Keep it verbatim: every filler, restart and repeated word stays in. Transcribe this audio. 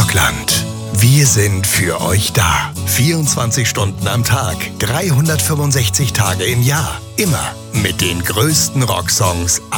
Rockland. Wir sind für euch da. vierundzwanzig Stunden am Tag, dreihundertfünfundsechzig Tage im Jahr. Immer mit den größten Rocksongs